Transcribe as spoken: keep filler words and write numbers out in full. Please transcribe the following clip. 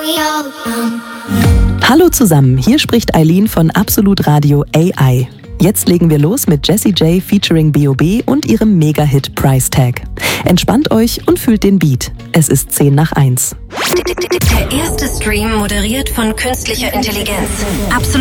Hallo zusammen, hier spricht Eileen von Absolut Radio A I. Jetzt legen wir los mit Jessie J featuring B O B und ihrem Mega-Hit Price Tag. Entspannt euch und fühlt den Beat. Es ist zehn nach eins. Der erste Stream moderiert von künstlicher Intelligenz. Absolut